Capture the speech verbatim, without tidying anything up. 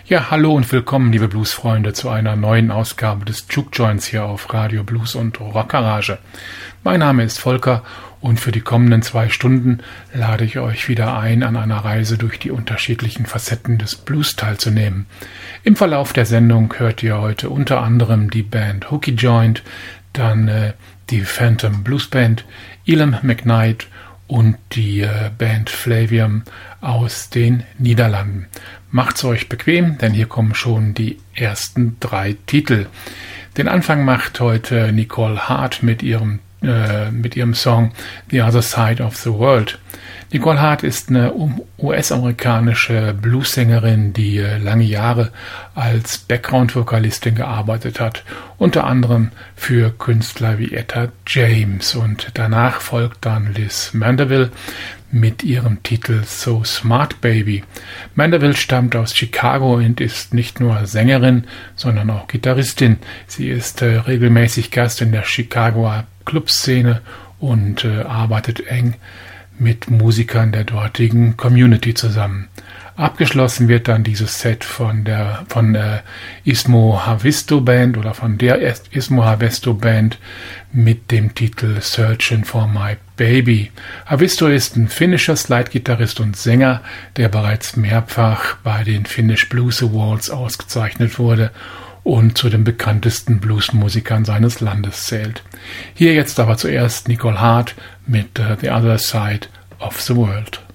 Ja, hallo und willkommen, liebe Bluesfreunde, zu einer neuen Ausgabe des Juke Joints hier auf Radio Blues und Rock Garage. Mein Name ist Volker und für die kommenden zwei Stunden lade ich euch wieder ein, an einer Reise durch die unterschiedlichen Facetten des Blues teilzunehmen. Im Verlauf der Sendung hört ihr heute unter anderem die Band Hooky Joint, dann äh, die Phantom Blues Band, Elam McKnight und die äh, Band Flavium aus den Niederlanden. Macht's euch bequem, denn hier kommen schon die ersten drei Titel. Den Anfang macht heute Nicole Hart mit ihrem äh, mit ihrem Song The Other Side of the World. Nicole Hart ist eine U S-amerikanische Bluessängerin, die äh, lange Jahre als Background-Vokalistin gearbeitet hat, unter anderem für Künstler wie Etta James. Und danach folgt dann Liz Mandeville mit ihrem Titel So Smart Baby. Mandeville stammt aus Chicago und ist nicht nur Sängerin, sondern auch Gitarristin. Sie ist äh, regelmäßig Gast in der Chicagoer Clubszene und äh, arbeitet eng mit Musikern der dortigen Community zusammen. Abgeschlossen wird dann dieses Set von der von der Ismo Havisto Band oder von der Ismo Havisto Band mit dem Titel Searching for My Baby. Havisto ist ein finnischer Slide-Gitarrist und Sänger, der bereits mehrfach bei den Finnish Blues Awards ausgezeichnet wurde und zu den bekanntesten Bluesmusikern seines Landes zählt. Hier jetzt aber zuerst Nicole Hart mit uh, The Other Side of the World.